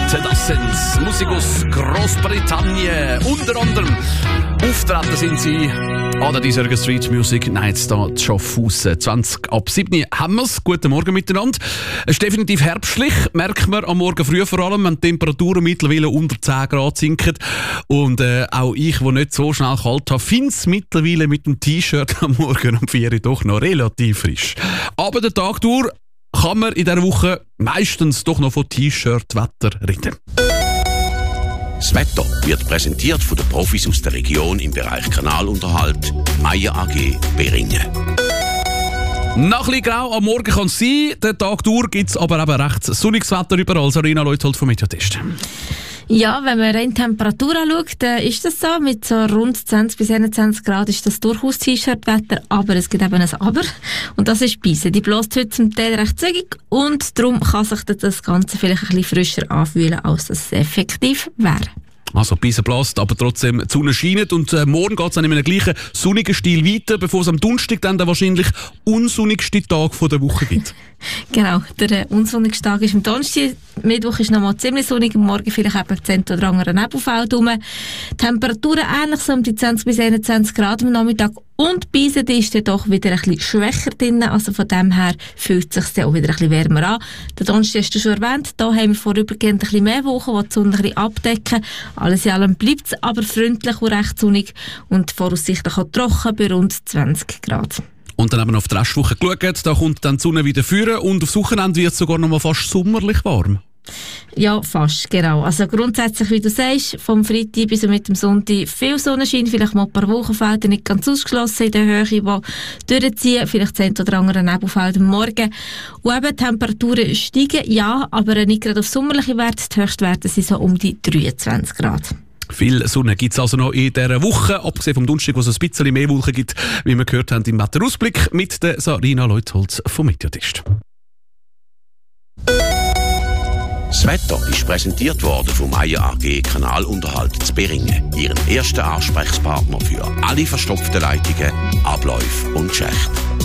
Das sind Musik aus Großbritannien. Unter anderem auftreten sind sie an der diesjährigen Street Music Nights da Schaffhausen. 20 ab 7 haben wir's. Guten Morgen miteinander. Es ist definitiv herbstlich, merkt man am Morgen früh vor allem, wenn die Temperaturen mittlerweile unter 10 Grad sinken. Und auch ich, der nicht so schnell kalt habe, finde es mittlerweile mit dem T-Shirt am Morgen um 4 Uhr doch noch relativ frisch. Aber der Tag durch kann man in dieser Woche meistens doch noch von T-Shirt-Wetter reden. Das Wetter wird präsentiert von den Profis aus der Region im Bereich Kanalunterhalt, Meier AG Beringen. Nach ein bisschen grau am Morgen kann es sein, den Tag durch gibt es aber eben recht sonniges Wetter überall. Sarina Leuthold vom Mediatest. Ja, wenn man rein Temperatur anschaut, ist das so. Mit so rund 20 bis 21 Grad ist das durchaus T-Shirt-Wetter, aber es gibt eben ein Aber. Und das ist Beise. Die bläst heute zum Teil recht zügig und darum kann sich das Ganze vielleicht ein bisschen frischer anfühlen, als es effektiv wäre. Also Beise bläst, aber trotzdem die Sonne scheint und morgen geht es dann in einem gleichen sonnigen Stil weiter, bevor es am Donnerstag dann der wahrscheinlich unsonnigste Tag der Woche gibt. Genau, der unsonnigste Tag ist am Donnerstag. Mittwoch ist nochmal ziemlich sonnig, am Morgen vielleicht eben 10 oder andere Nebelfeld rum. Temperaturen ähnlich so um die 20 bis 21 Grad am Nachmittag und Beise ist dann doch wieder ein bisschen schwächer drin, also von dem her fühlt es sich dann auch wieder ein bisschen wärmer an. Der Donnerstag hast du schon erwähnt, da haben wir vorübergehend ein bisschen mehr Wochen, die die Sonne ein bisschen abdecken. Alles in allem bleibt es aber freundlich und recht sonnig und voraussichtlich auch trocken bei rund 20 Grad. Und dann haben wir auf die Restwoche geschaut, da kommt dann die Sonne wieder führen und aufs Wochenende wird es sogar noch mal fast sommerlich warm. Ja, fast, genau. Also grundsätzlich, wie du sagst, vom Freitag bis mit dem Sonntag viel Sonnenschein, vielleicht mal ein paar Wochenfelder nicht ganz ausgeschlossen in der Höhe, die durchziehen, vielleicht 10 oder andere Nebelfelder am Morgen. Und eben Temperaturen steigen, ja, aber nicht gerade auf sommerliche Werte. Die Höchstwerte sind so um die 23 Grad. Viel Sonne gibt es also noch in dieser Woche, abgesehen vom Donnerstag, wo es ein bisschen mehr Wolken gibt, wie wir gehört haben im Wetterausblick mit der Sarina Leuthold vom Mediatest. Das Wetter ist präsentiert worden vom Meier AG Kanalunterhalt zu Beringen, ihren ersten Ansprechpartner für alle verstopften Leitungen, Abläufe und Schächte.